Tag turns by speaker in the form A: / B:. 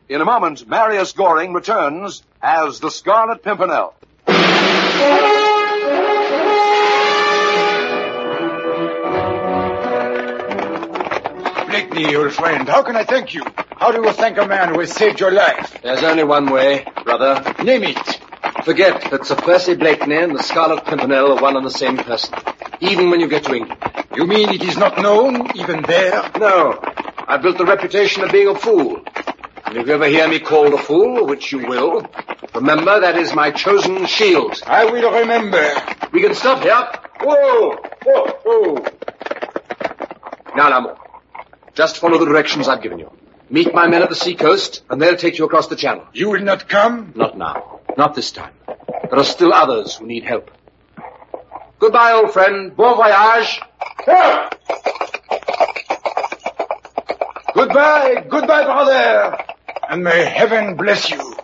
A: In a moment, Marius Goring returns as the Scarlet Pimpernel.
B: Blakeney, old friend, how can I thank you? How do you thank a man who has saved your life?
C: There's only one way, brother.
B: Name it.
C: Forget that Sir Percy Blakeney and the Scarlet Pimpernel are one and the same person, even when you get to England.
B: You mean it is not known, even there?
C: No. I've built the reputation of being a fool. And if you ever hear me called a fool, which you will, remember that is my chosen shield.
B: I will remember.
C: We can stop here. Whoa! Whoa! Whoa! Now, Lamont, just follow the directions I've given you. Meet my men at the seacoast, and they'll take you across the channel.
B: You will not come?
C: Not now. Not this time. There are still others who need help. Goodbye, old friend. Bon voyage.
B: Help! Goodbye, brother. And may heaven bless you.